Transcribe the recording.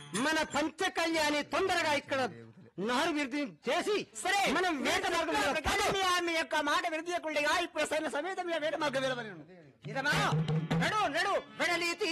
మన పంచ కళ్యాణి తొందరగా ఇక్కడ నారు విరుద్ధి చేసి సరే మనం వేట మార్గంలో మీ యొక్క మాట విరుద్ధ ఇప్పుడు సైన్య సమేతంగా వేట మార్గం వెళ్ళవలను. నడు నడు వెడలి